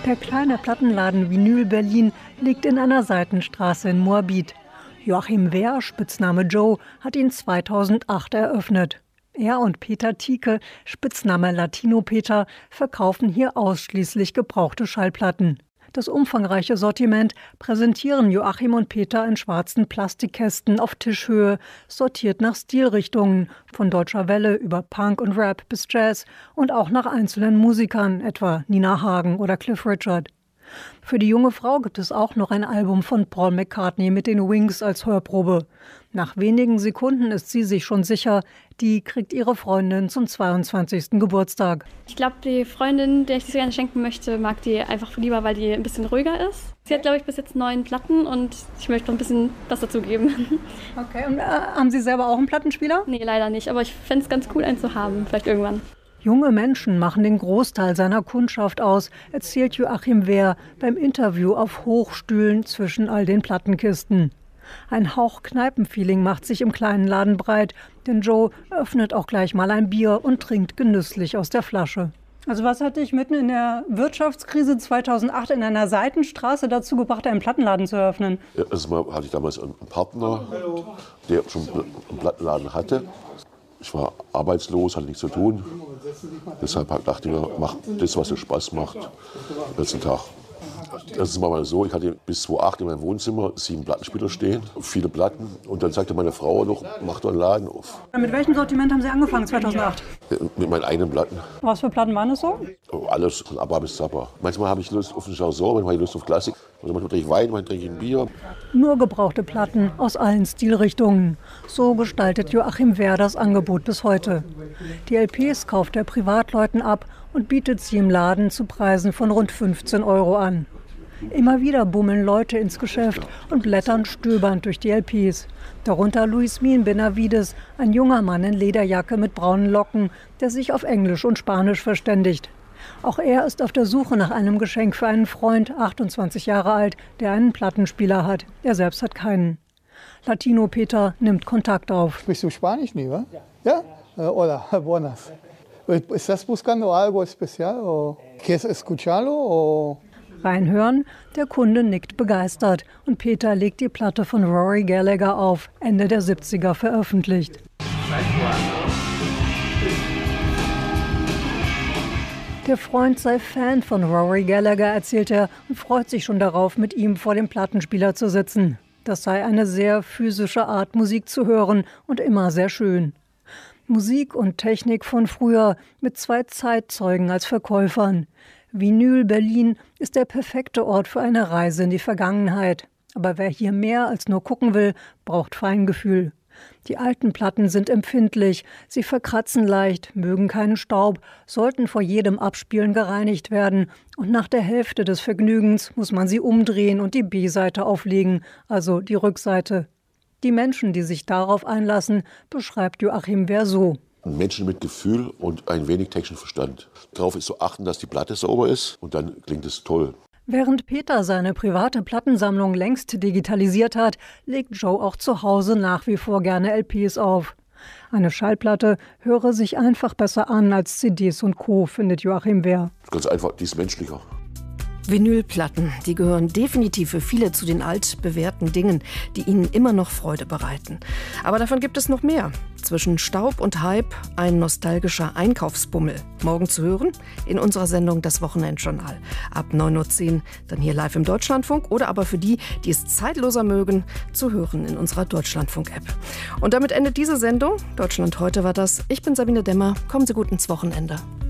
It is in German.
Der kleine Plattenladen Vinyl Berlin liegt in einer Seitenstraße in Moabit. Joachim Wehr, Spitzname Joe, hat ihn 2008 eröffnet. Er und Peter Tieke, Spitzname Latino Peter, verkaufen hier ausschließlich gebrauchte Schallplatten. Das umfangreiche Sortiment präsentieren Joachim und Peter in schwarzen Plastikkästen auf Tischhöhe, sortiert nach Stilrichtungen, von Deutscher Welle über Punk und Rap bis Jazz und auch nach einzelnen Musikern, etwa Nina Hagen oder Cliff Richard. Für die junge Frau gibt es auch noch ein Album von Paul McCartney mit den Wings als Hörprobe. Nach wenigen Sekunden ist sie sich schon sicher, die kriegt ihre Freundin zum 22. Geburtstag. Ich glaube, die Freundin, der ich das gerne schenken möchte, mag die einfach lieber, weil die ein bisschen ruhiger ist. Sie hat, glaube ich, bis jetzt 9 Platten und ich möchte noch ein bisschen was dazu geben. Okay, und haben Sie selber auch einen Plattenspieler? Nee, leider nicht, aber ich fände es ganz cool, einen zu haben, vielleicht irgendwann. Junge Menschen machen den Großteil seiner Kundschaft aus, erzählt Joachim Wehr beim Interview auf Hochstühlen zwischen all den Plattenkisten. Ein Hauch Kneipenfeeling macht sich im kleinen Laden breit, denn Joe öffnet auch gleich mal ein Bier und trinkt genüsslich aus der Flasche. Also was hat dich mitten in der Wirtschaftskrise 2008 in einer Seitenstraße dazu gebracht, einen Plattenladen zu eröffnen? Ja, erstmal hatte ich damals einen Partner, der schon einen Plattenladen hatte. Ich war arbeitslos, hatte nichts zu tun. Deshalb dachte ich mir, mach das, was dir Spaß macht, den ganzen Tag. Das ist mal so, ich hatte bis 2008 in meinem Wohnzimmer 7 Plattenspieler stehen, viele Platten. Und dann sagte meine Frau doch, mach doch einen Laden auf. Mit welchem Sortiment haben Sie angefangen 2008? Mit meinen eigenen Platten. Was für Platten waren das so? Alles von ABBA bis Zappa. Manchmal habe ich Lust auf einen Chanson, manchmal habe ich Lust auf Klassik. Manchmal trinke ich Wein, manchmal trinke ich ein Bier. Nur gebrauchte Platten aus allen Stilrichtungen. So gestaltet Joachim Wehr das Angebot bis heute. Die LPs kauft er Privatleuten ab und bietet sie im Laden zu Preisen von rund 15 € an. Immer wieder bummeln Leute ins Geschäft und blättern stöbernd durch die LPs. Darunter Luismin Benavides, ein junger Mann in Lederjacke mit braunen Locken, der sich auf Englisch und Spanisch verständigt. Auch er ist auf der Suche nach einem Geschenk für einen Freund, 28 Jahre alt, der einen Plattenspieler hat. Er selbst hat keinen. Latino Peter nimmt Kontakt auf. Sprichst du Spanisch nie, wa? Ja? Hola, buenas. ¿Estás buscando algo especial o quieres escucharlo o? Reinhören, der Kunde nickt begeistert und Peter legt die Platte von Rory Gallagher auf, Ende der 70er veröffentlicht. Der Freund sei Fan von Rory Gallagher, erzählt er, und freut sich schon darauf, mit ihm vor dem Plattenspieler zu sitzen. Das sei eine sehr physische Art, Musik zu hören und immer sehr schön. Musik und Technik von früher mit 2 Zeitzeugen als Verkäufern. Vinyl Berlin ist der perfekte Ort für eine Reise in die Vergangenheit. Aber wer hier mehr als nur gucken will, braucht Feingefühl. Die alten Platten sind empfindlich, sie verkratzen leicht, mögen keinen Staub, sollten vor jedem Abspielen gereinigt werden und nach der Hälfte des Vergnügens muss man sie umdrehen und die B-Seite auflegen, also die Rückseite. Die Menschen, die sich darauf einlassen, beschreibt Joachim Wehr so. Menschen mit Gefühl und ein wenig technischen Verstand. Darauf ist zu achten, dass die Platte sauber ist und dann klingt es toll. Während Peter seine private Plattensammlung längst digitalisiert hat, legt Joe auch zu Hause nach wie vor gerne LPs auf. Eine Schallplatte höre sich einfach besser an als CDs und Co., findet Joachim Wehr. Ganz einfach, die ist menschlicher. Vinylplatten, die gehören definitiv für viele zu den altbewährten Dingen, die ihnen immer noch Freude bereiten. Aber davon gibt es noch mehr. Zwischen Staub und Hype ein nostalgischer Einkaufsbummel. Morgen zu hören in unserer Sendung Das Wochenendjournal. Ab 9:10 Uhr dann hier live im Deutschlandfunk oder aber für die, die es zeitloser mögen, zu hören in unserer Deutschlandfunk-App. Und damit endet diese Sendung. Deutschland heute war das. Ich bin Sabine Demmer. Kommen Sie gut ins Wochenende.